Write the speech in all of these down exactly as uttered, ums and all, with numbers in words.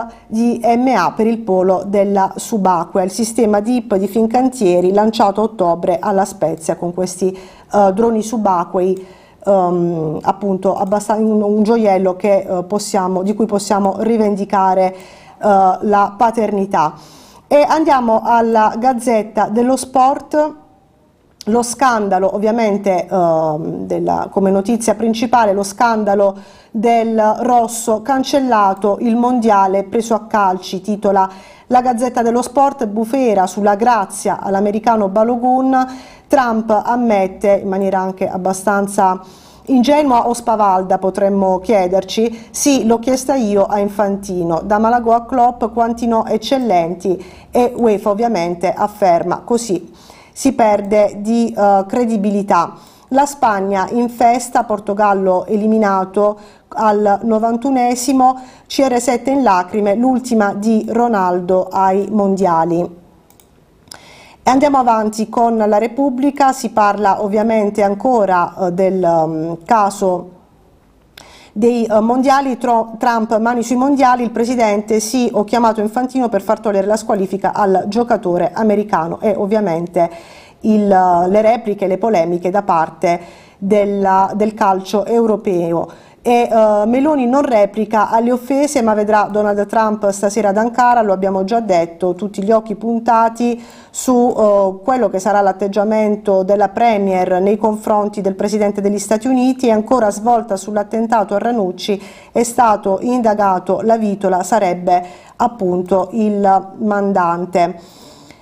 di M A per il polo della subacquea, il sistema D I P di Fincantieri lanciato a ottobre alla Spezia con questi uh, droni subacquei, um, appunto abbastanza un, un gioiello che, uh, possiamo, di cui possiamo rivendicare uh, la paternità. E andiamo alla Gazzetta dello Sport. Lo scandalo, ovviamente, eh, della, come notizia principale, lo scandalo del rosso cancellato, il mondiale preso a calci, titola la Gazzetta dello Sport. Bufera sulla grazia all'americano Balogun, Trump ammette in maniera anche abbastanza ingenua o spavalda, potremmo chiederci, sì, l'ho chiesta io a Infantino, da Malagò a Klopp quanti no eccellenti, e UEFA ovviamente afferma così si perde di uh, credibilità. La Spagna in festa, Portogallo eliminato al novantunesimo, C R sette in lacrime, l'ultima di Ronaldo ai mondiali. E andiamo avanti con la Repubblica, si parla ovviamente ancora uh, del um, caso dei uh, mondiali, Tro Trump mani sui mondiali, il presidente sì, ho chiamato Infantino per far togliere la squalifica al giocatore americano, e ovviamente il, uh, le repliche, le polemiche da parte della, del calcio europeo. E uh, Meloni non replica alle offese, ma vedrà Donald Trump stasera ad Ankara, lo abbiamo già detto, tutti gli occhi puntati su uh, quello che sarà l'atteggiamento della Premier nei confronti del Presidente degli Stati Uniti. E ancora svolta sull'attentato a Ranucci, è stato indagato La Vitola, sarebbe appunto il mandante.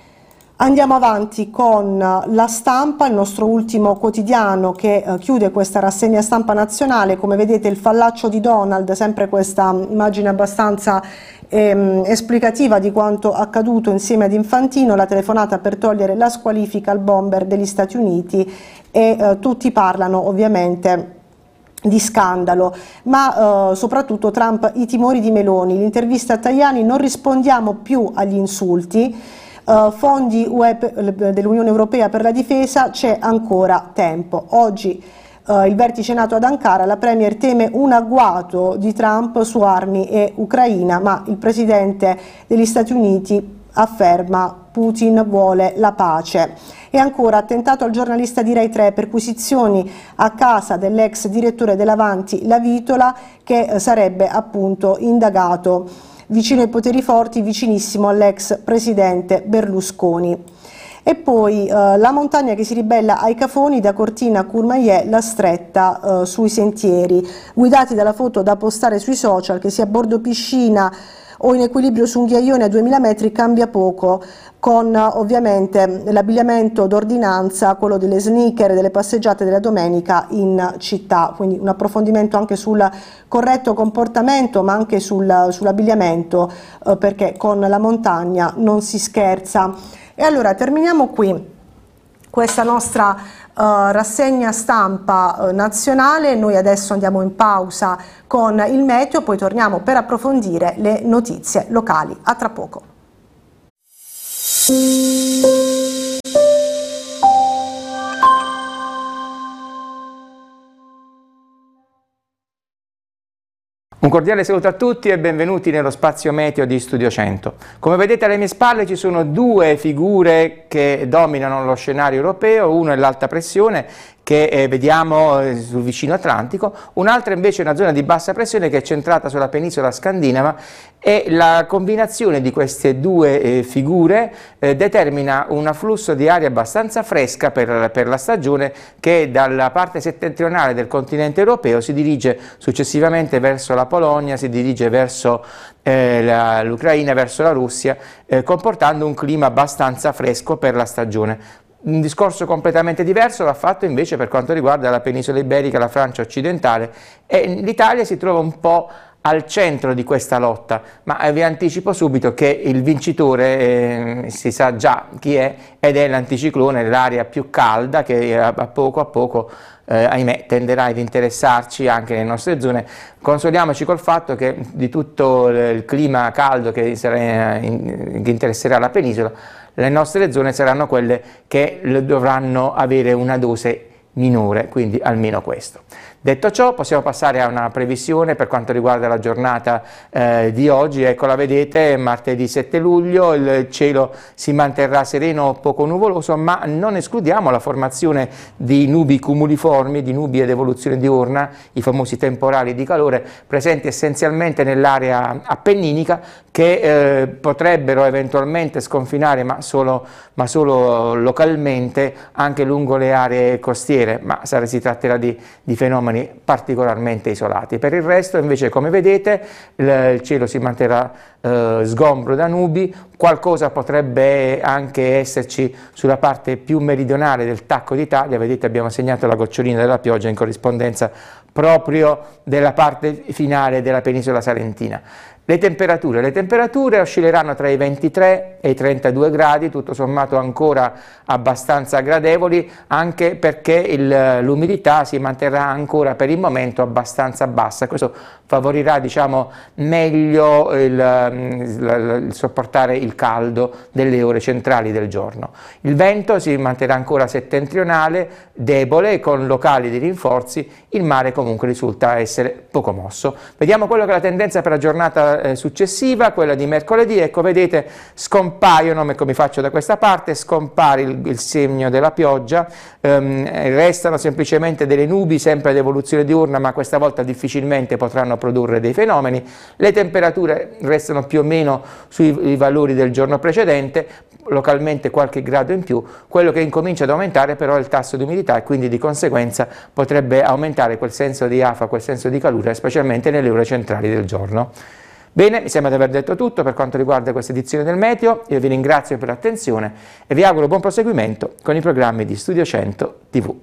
Andiamo avanti con La Stampa, il nostro ultimo quotidiano che eh, chiude questa rassegna stampa nazionale. Come vedete il fallaccio di Donald, sempre questa immagine abbastanza ehm, esplicativa di quanto accaduto insieme ad Infantino, la telefonata per togliere la squalifica al bomber degli Stati Uniti, e eh, tutti parlano ovviamente di scandalo, ma eh, soprattutto Trump, i timori di Meloni, l'intervista a Tajani, non rispondiamo più agli insulti. Uh, fondi U E dell'Unione Europea per la difesa, c'è ancora tempo. Oggi uh, il vertice NATO ad Ankara, la Premier teme un agguato di Trump su armi e Ucraina, ma il Presidente degli Stati Uniti afferma Putin vuole la pace. E ancora attentato al giornalista di Rai tre, perquisizioni a casa dell'ex direttore dell'Avanti La Vitola, che eh, sarebbe appunto indagato vicino ai poteri forti, vicinissimo all'ex presidente Berlusconi. E poi eh, la montagna che si ribella ai cafoni, da Cortina a Courmayeur, la stretta eh, sui sentieri, guidati dalla foto da postare sui social, che sia a bordo piscina o in equilibrio su un ghiaione a duemila metri cambia poco, con ovviamente l'abbigliamento d'ordinanza, quello delle sneaker, delle passeggiate della domenica in città, quindi un approfondimento anche sul corretto comportamento, ma anche sul, sull'abbigliamento, eh, perché con la montagna non si scherza. E allora terminiamo qui questa nostra uh, rassegna stampa uh, nazionale. Noi adesso andiamo in pausa con il meteo, poi torniamo per approfondire le notizie locali. A tra poco. Un cordiale saluto a tutti e benvenuti nello spazio meteo di Studio cento. Come vedete alle mie spalle ci sono due figure che dominano lo scenario europeo, uno è l'alta pressione che eh, vediamo eh, sul vicino Atlantico, un'altra invece è una zona di bassa pressione che è centrata sulla penisola scandinava, e la combinazione di queste due eh, figure eh, determina un afflusso di aria abbastanza fresca per, per la stagione, che dalla parte settentrionale del continente europeo si dirige successivamente verso la Polonia, si dirige verso eh, l'Ucraina, verso la Russia, eh, comportando un clima abbastanza fresco per la stagione. Un discorso completamente diverso va fatto invece per quanto riguarda la penisola iberica, la Francia occidentale, e l'Italia si trova un po' al centro di questa lotta, ma vi anticipo subito che il vincitore eh, si sa già chi è, ed è l'anticiclone, l'area più calda che a poco a poco eh, ahimè tenderà ad interessarci anche nelle nostre zone. Consoliamoci col fatto che di tutto il clima caldo che, sarà, in, che interesserà la penisola, le nostre zone saranno quelle che dovranno avere una dose minore, quindi almeno questo. Detto ciò, possiamo passare a una previsione per quanto riguarda la giornata eh, di oggi. Ecco, la vedete, martedì sette luglio, il cielo si manterrà sereno o poco nuvoloso, ma non escludiamo la formazione di nubi cumuliformi, di nubi ad evoluzione diurna, i famosi temporali di calore, presenti essenzialmente nell'area appenninica, che eh, potrebbero eventualmente sconfinare, ma solo, ma solo localmente, anche lungo le aree costiere, ma si tratterà di, di fenomeni particolarmente isolati. Per il resto, invece, come vedete, il, il cielo si manterrà eh, sgombro da nubi, qualcosa potrebbe anche esserci sulla parte più meridionale del tacco d'Italia. Vedete, abbiamo segnato la gocciolina della pioggia in corrispondenza proprio della parte finale della penisola salentina. Le temperature, le temperature oscilleranno tra i ventitré e i trentadue gradi, tutto sommato ancora abbastanza gradevoli, anche perché l'umidità si manterrà ancora per il momento abbastanza bassa. Questo favorirà, diciamo, meglio il, il, il sopportare il caldo delle ore centrali del giorno. Il vento si manterrà ancora settentrionale, debole, con locali di rinforzi. Il mare comunque risulta essere poco mosso. Vediamo quello che è la tendenza per la giornata successiva, quella di mercoledì. Ecco, vedete, scompaiono, come faccio da questa parte, scompare il, il segno della pioggia, ehm, restano semplicemente delle nubi sempre ad evoluzione diurna, ma questa volta difficilmente potranno produrre dei fenomeni. Le temperature restano più o meno sui valori del giorno precedente, localmente qualche grado in più. Quello che incomincia ad aumentare però è il tasso di umidità, e quindi di conseguenza potrebbe aumentare quel senso di afa, quel senso di calore, specialmente nelle ore centrali del giorno. Bene, mi sembra di aver detto tutto per quanto riguarda questa edizione del Meteo. Io vi ringrazio per l'attenzione e vi auguro buon proseguimento con i programmi di Studio cento tivù.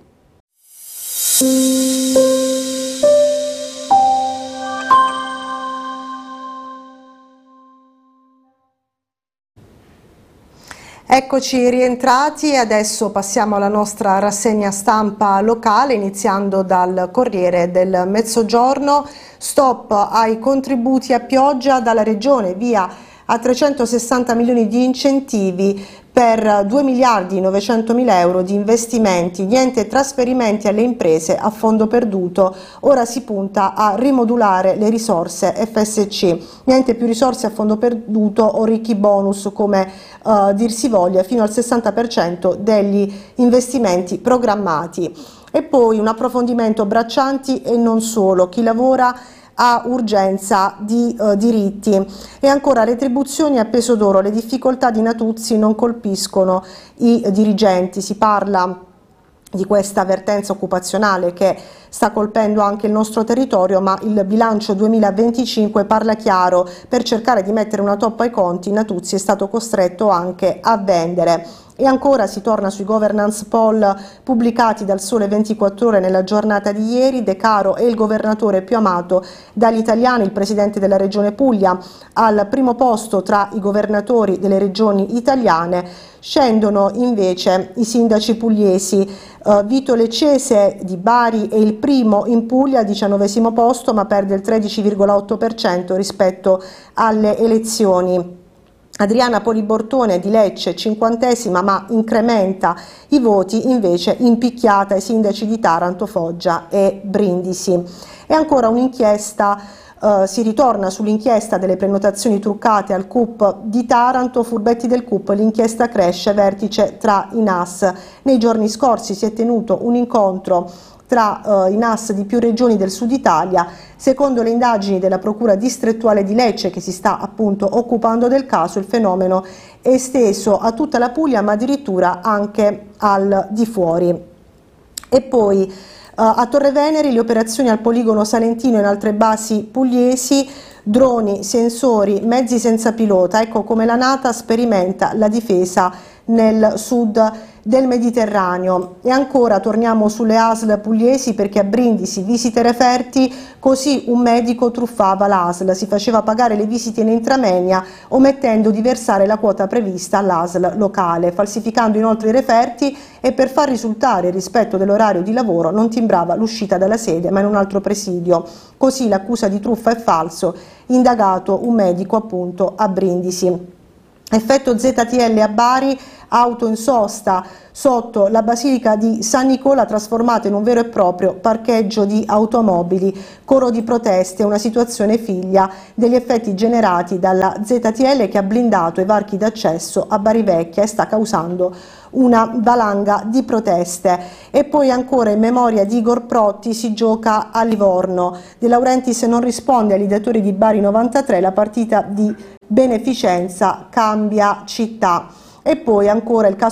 Eccoci rientrati e adesso passiamo alla nostra rassegna stampa locale, iniziando dal Corriere del Mezzogiorno. Stop ai contributi a pioggia dalla Regione, via a trecentosessanta milioni di incentivi per due miliardi novecentomila euro di investimenti, niente trasferimenti alle imprese a fondo perduto, ora si punta a rimodulare le risorse F S C, niente più risorse a fondo perduto o ricchi bonus come uh, dir si voglia, fino al sessanta per cento degli investimenti programmati. E poi un approfondimento braccianti e non solo, chi lavora ha urgenza di eh, diritti. E ancora retribuzioni a peso d'oro, le difficoltà di Natuzzi non colpiscono i eh, dirigenti, si parla di questa vertenza occupazionale che sta colpendo anche il nostro territorio, ma il bilancio duemilaventicinque parla chiaro: per cercare di mettere una toppa ai conti Natuzzi è stato costretto anche a vendere. E ancora si torna sui governance poll pubblicati dal Sole ventiquattro Ore nella giornata di ieri. De Caro è il governatore più amato dagli italiani, il presidente della regione Puglia al primo posto tra i governatori delle regioni italiane. Scendono invece i sindaci pugliesi. Uh, Vito Leccese di Bari è il primo in Puglia, al diciannovesimo posto, ma perde il tredici virgola otto per cento rispetto alle elezioni. Adriana Polibortone di Lecce, cinquantesima, ma incrementa i voti invece impicchiata ai sindaci di Taranto, Foggia e Brindisi. E ancora un'inchiesta, eh, si ritorna sull'inchiesta delle prenotazioni truccate al C U P di Taranto, furbetti del C U P, l'inchiesta cresce, vertice tra i N A S. Nei giorni scorsi si è tenuto un incontro tra eh, i N A S di più regioni del sud Italia. Secondo le indagini della Procura distrettuale di Lecce, che si sta appunto occupando del caso, il fenomeno è esteso a tutta la Puglia, ma addirittura anche al di fuori. E poi eh, a Torre Venere le operazioni al poligono salentino e in altre basi pugliesi, droni, sensori, mezzi senza pilota. Ecco come la NATO sperimenta la difesa nel sud del Mediterraneo. E ancora torniamo sulle A S L pugliesi, perché a Brindisi visite referti, così un medico truffava l'A S L, si faceva pagare le visite in intramenia omettendo di versare la quota prevista all'A S L locale, falsificando inoltre i referti, e per far risultare il rispetto dell'orario di lavoro non timbrava l'uscita dalla sede ma in un altro presidio. Così l'accusa di truffa è falso, indagato un medico appunto a Brindisi. Effetto Z T L a Bari, auto in sosta sotto la Basilica di San Nicola trasformata in un vero e proprio parcheggio di automobili, coro di proteste, una situazione figlia degli effetti generati dalla Z T L che ha blindato i varchi d'accesso a Bari Vecchia e sta causando una valanga di proteste. E poi ancora in memoria di Igor Protti si gioca a Livorno, De Laurentiis non risponde agli ideatori di Bari novantatré, la partita di beneficenza cambia città. E poi ancora il caso